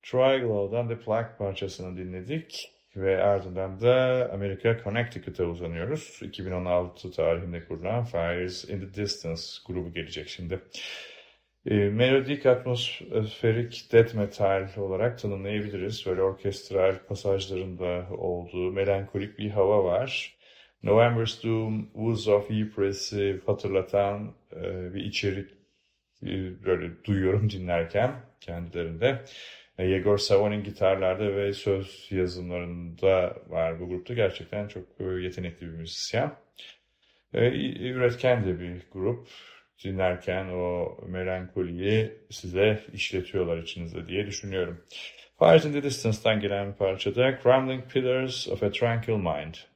Triglow'dan The Plague parçasını dinledik ve ardından da Amerika Connecticut'a uzanıyoruz. 2016 tarihinde kurulan Fires in the Distance grubu gelecek şimdi. Melodik atmosferik death metal olarak tanımlayabiliriz. Böyle orkestral pasajlarında olduğu melankolik bir hava var. November's Doom, Woods of Ypres'i hatırlatan bir içerik böyle duyuyorum dinlerken kendilerinde. Yegor Savon'un gitarlarda ve söz yazımlarında var bu grupta. Gerçekten çok yetenekli bir müzisyen. Üretken de bir grup. Dinlerken o melankoliyi size işletiyorlar içinizde diye düşünüyorum. Fires in the Distance'dan gelen bir parçada Crumbling Pillars of a Tranquil Mind.